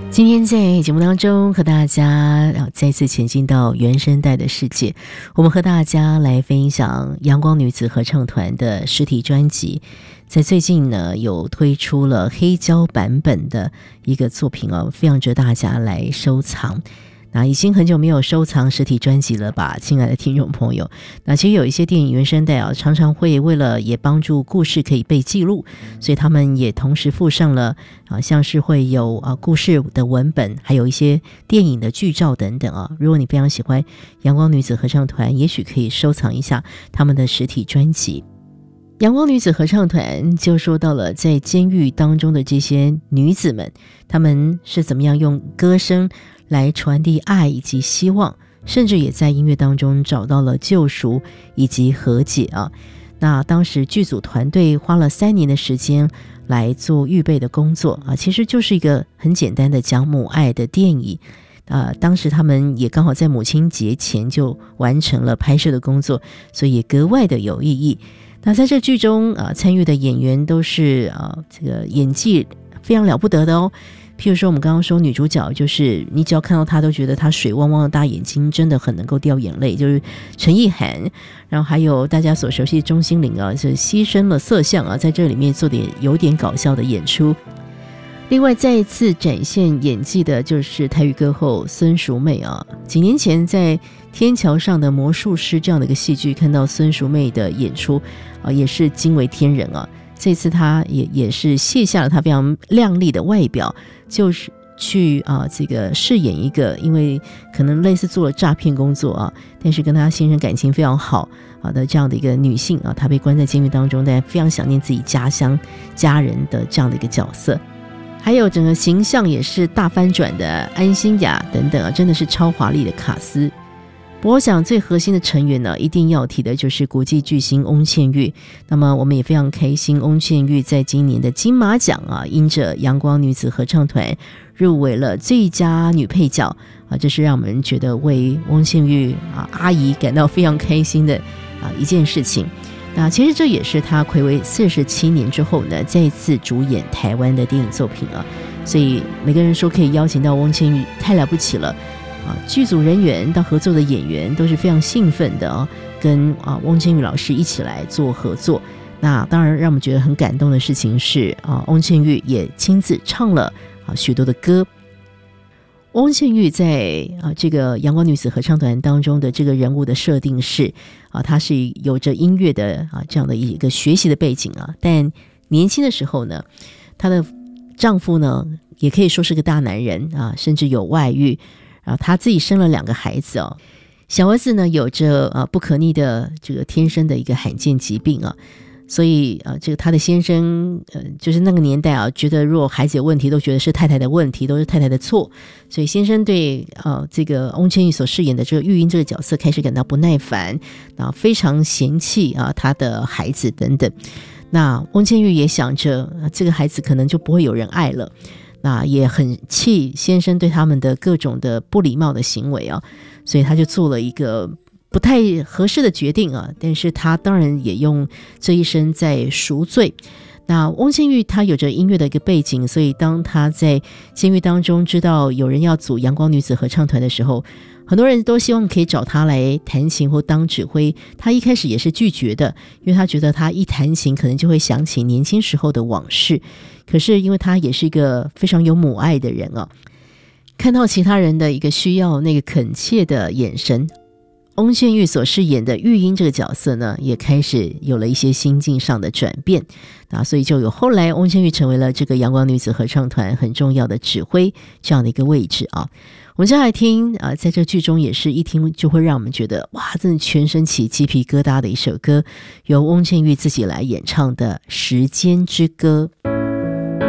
今天在节目当中和大家再次前进到原声带的世界，我们和大家来分享阳光女子合唱团的实体专辑，在最近呢有推出了黑胶版本的一个作品非常值得大家来收藏。那已经很久没有收藏实体专辑了吧，亲爱的听众朋友。那其实有一些电影原声带常常会为了也帮助故事可以被记录，所以他们也同时附上了像是会有故事的文本，还有一些电影的剧照等等如果你非常喜欢阳光女子合唱团，也许可以收藏一下他们的实体专辑。阳光女子合唱团就说到了在监狱当中的这些女子们，她们是怎么样用歌声来传递爱以及希望，甚至也在音乐当中找到了救赎以及和解那当时剧组团队花了3年的时间来做预备的工作其实就是一个很简单的讲母爱的电影当时他们也刚好在母亲节前就完成了拍摄的工作，所以也格外的有意义。那在这剧中参与的演员都是这个演技非常了不得的譬如说我们刚刚说女主角，就是你只要看到她都觉得她水汪汪的大眼睛真的很能够掉眼泪，就是陈意涵。然后还有大家所熟悉的钟欣凌是牺牲了色相在这里面做点有点搞笑的演出。另外再一次展现演技的就是台语歌后孙淑媚几年前在天桥上的魔术师这样的一个戏剧看到孙淑媚的演出也是惊为天人这次她也是卸下了她非常亮丽的外表，就是去这个饰演一个因为可能类似做了诈骗工作但是跟她先生感情非常好的这样的一个女性她被关在监狱当中，但非常想念自己家乡家人的这样的一个角色。还有整个形象也是大翻转的安心雅等等真的是超华丽的卡司。不过我想最核心的成员呢，一定要提的就是国际巨星翁倩玉。那么我们也非常开心，翁倩玉在今年的金马奖因着阳光女子合唱团入围了最佳女配角这是让我们觉得为翁倩玉阿姨感到非常开心的一件事情。那其实这也是她睽违47年之后呢，再一次主演台湾的电影作品所以每个人说可以邀请到翁倩玉太了不起了剧组人员到合作的演员都是非常兴奋的跟翁倩玉老师一起来做合作。那当然让我们觉得很感动的事情是翁倩玉也亲自唱了许多的歌。翁倩玉在这个阳光女子合唱团当中的这个人物的设定是她是有着音乐的这样的一个学习的背景但年轻的时候呢，她的丈夫呢也可以说是个大男人甚至有外遇她自己生了2个孩子小儿子呢有着不可逆的这个天生的一个罕见疾病所以这个他的先生就是那个年代觉得如果孩子有问题都觉得是太太的问题，都是太太的错，所以先生对这个翁倩玉所饰演的这个玉英这个角色开始感到不耐烦非常嫌弃他的孩子等等。那翁倩玉也想着这个孩子可能就不会有人爱了，那也很气先生对他们的各种的不礼貌的行为所以他就做了一个不太合适的决定但是他当然也用这一生在赎罪。那翁倩玉她有着音乐的一个背景，所以当她在监狱当中知道有人要组阳光女子合唱团的时候，很多人都希望可以找她来弹琴或当指挥，她一开始也是拒绝的，因为她觉得她一弹琴可能就会想起年轻时候的往事。可是因为她也是一个非常有母爱的人看到其他人的一个需要，那个恳切的眼神，翁倩玉所饰演的玉英这个角色呢，也开始有了一些心境上的转变所以就有后来翁倩玉成为了这个阳光女子合唱团很重要的指挥这样的一个位置我们接下来听在这剧中也是一听就会让我们觉得哇，真的全身起鸡皮疙瘩的一首歌，由翁倩玉自己来演唱的《时间之歌》。